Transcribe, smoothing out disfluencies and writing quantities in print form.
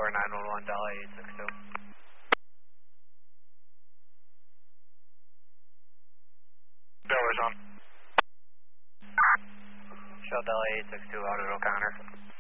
Tower 911, Delhi 862. Tower's on. Shell Delhi 862 out at O'Connor.